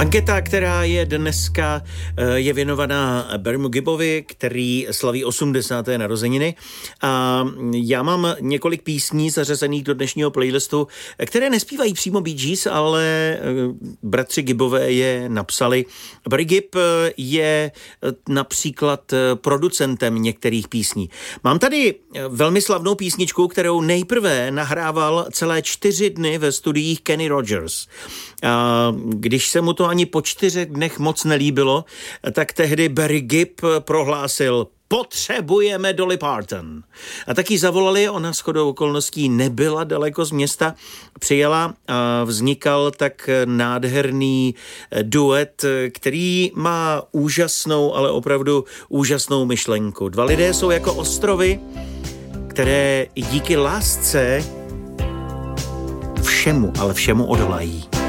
Anketa, která je dneska je věnovaná Barrymu Gibbovi, který slaví 80. narozeniny. A já mám několik písní zařazených do dnešního playlistu, které nespívají přímo Bee Gees, ale bratři Gibbové je napsali. Barry Gibb je například producentem některých písní. Mám tady velmi slavnou písničku, kterou nejprve nahrával celé 4 dny ve studiích Kenny Rogers. A když se mu to ani po 4 dnech moc nelíbilo, tak tehdy Barry Gibb prohlásil: potřebujeme Dolly Parton. A taky zavolali, ona shodou okolností nebyla daleko z města, přijela a vznikal tak nádherný duet, který má úžasnou, ale opravdu úžasnou myšlenku. 2 lidé jsou jako ostrovy, které díky lásce všemu, ale všemu odolají.